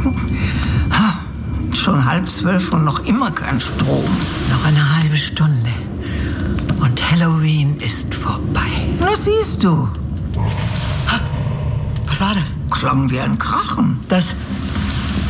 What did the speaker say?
Schon 11:30 und noch immer kein Strom. Noch eine halbe Stunde. Und Halloween ist vorbei. Na, siehst du. Was war das? Klang wie ein Krachen. Das